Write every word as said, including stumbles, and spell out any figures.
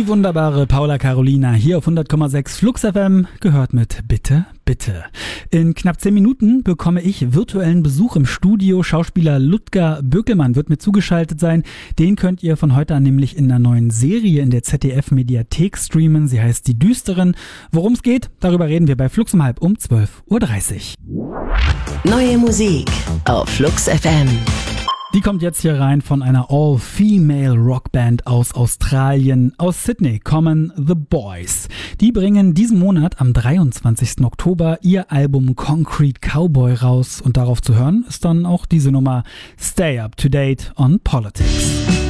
Die wunderbare Paula Carolina hier auf hundert Komma sechs Flux F M, gehört mit Bitte, Bitte. In knapp zehn Minuten bekomme ich virtuellen Besuch im Studio. Schauspieler Ludger Bökelmann wird mir zugeschaltet sein. Den könnt ihr von heute an nämlich in einer neuen Serie in der Z D F-Mediathek streamen. Sie heißt Die Düsteren. Worum es geht, darüber reden wir bei Flux um halb um zwölf Uhr dreißig. Neue Musik auf Flux F M. Die kommt jetzt hier rein von einer All-Female-Rockband aus Australien. Aus Sydney kommen The Boys. Die bringen diesen Monat am dreiundzwanzigsten Oktober ihr Album Concrete Cowboy raus. Und darauf zu hören ist dann auch diese Nummer Stay Up to Date on Politics.